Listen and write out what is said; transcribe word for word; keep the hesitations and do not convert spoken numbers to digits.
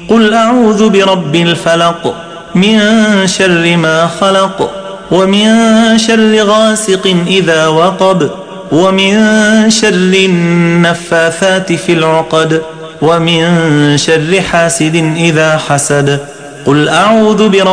قل أعوذ برب الفلق من شر ما خلق ومن شر غاسق إذا وقب ومن شر النفاثات في العقد ومن شر حاسد إذا حسد. قل أعوذ برب